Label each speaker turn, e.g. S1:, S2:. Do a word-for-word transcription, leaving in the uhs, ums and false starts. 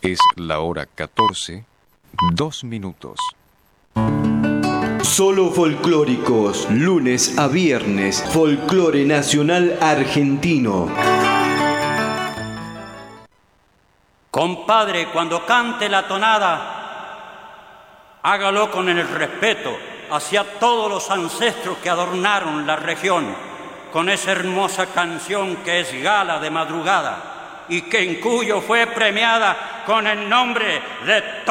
S1: Es la hora catorce, dos minutos.
S2: Solo folclóricos, lunes a viernes, folclore nacional argentino.
S3: Compadre, cuando cante la tonada, hágalo con el respeto hacia todos los ancestros que adornaron la región con esa hermosa canción que es Gala de Madrugada y que en Cuyo fue premiada con el nombre de